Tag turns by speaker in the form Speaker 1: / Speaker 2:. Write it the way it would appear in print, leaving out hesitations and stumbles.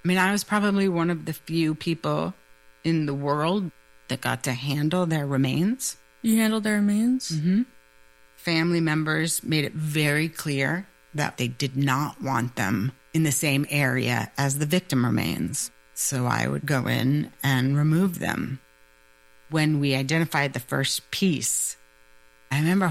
Speaker 1: I mean, I was probably one of the few people in the world that got to handle their remains.
Speaker 2: You handled their remains?
Speaker 1: Mm-hmm. Family members made it very clear that they did not want them in the same area as the victim remains. So I would go in and remove them. When we identified the first piece, I remember